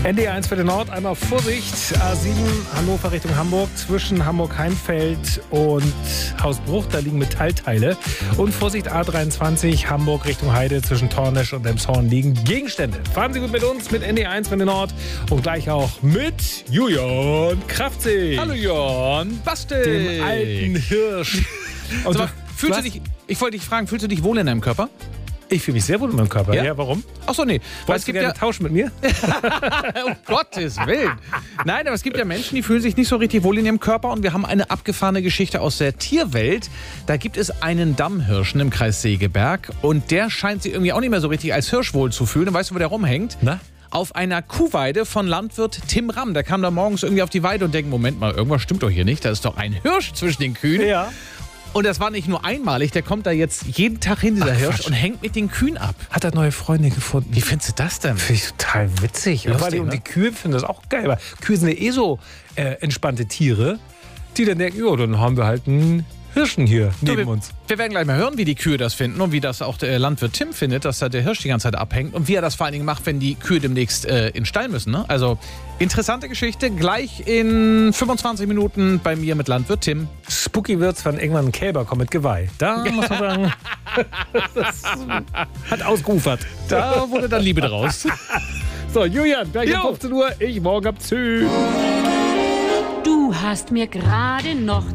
ND1 für den Nord, einmal Vorsicht, A7 Hannover Richtung Hamburg, zwischen Hamburg-Heinfeld und Hausbruch, da liegen Metallteile. Und Vorsicht, A23 Hamburg Richtung Heide, zwischen Tornisch und Elmshorn liegen Gegenstände. Fahren Sie gut mit uns, mit ND1 für den Nord und gleich auch mit Julian Kraftzig. Hallo Jörn, Bastel. Dem alten Hirsch. Und Aber fühlst du dich, ich wollte dich fragen, fühlst du dich wohl in deinem Körper? Ich fühle mich sehr wohl in meinem Körper. Ja, warum? Ach so, nee. Weil es Wolltest du gibt gerne tauschen mit mir? um Gottes Willen. Nein, aber es gibt ja Menschen, die fühlen sich nicht so richtig wohl in ihrem Körper. Und wir haben eine abgefahrene Geschichte aus der Tierwelt. Da gibt es einen Dammhirschen im Kreis Segeberg. Und der scheint sich irgendwie auch nicht mehr so richtig als Hirsch wohl zu fühlen. Und weißt du, wo der rumhängt? Na? Auf einer Kuhweide von Landwirt Tim Ramm. Der kam da morgens irgendwie auf die Weide und denkt, Moment mal, irgendwas stimmt doch hier nicht. Da ist doch ein Hirsch zwischen den Kühen. Ja. Und das war nicht nur einmalig, der kommt da jetzt jeden Tag hin, dieser Hirsch, Quatsch. und hängt mit den Kühen ab. Hat er neue Freunde gefunden? Wie findest du das denn? Finde ich total witzig. Lustig, Vor allem, und ne? die Kühe finden das auch geil. Weil Kühe sind ja eh so entspannte Tiere, die dann denken, ja, dann haben wir halt einen Hirschen hier neben uns. Wir werden gleich mal hören, wie die Kühe das finden und wie das auch der Landwirt Tim findet, dass da der Hirsch die ganze Zeit abhängt und wie er das vor allen Dingen macht, wenn die Kühe demnächst in den Stall müssen. Ne? Also interessante Geschichte, gleich in 25 Minuten bei mir mit Landwirt Tim. Spooky wird's, wenn irgendwann ein Kälber kommt mit Geweih. Da muss man sagen, das hat ausgeufert. Da wurde dann Liebe draus. So, Julian, gleich um Jo. 15 Uhr. Ich morgen ab Tschüss. Du hast mir gerade noch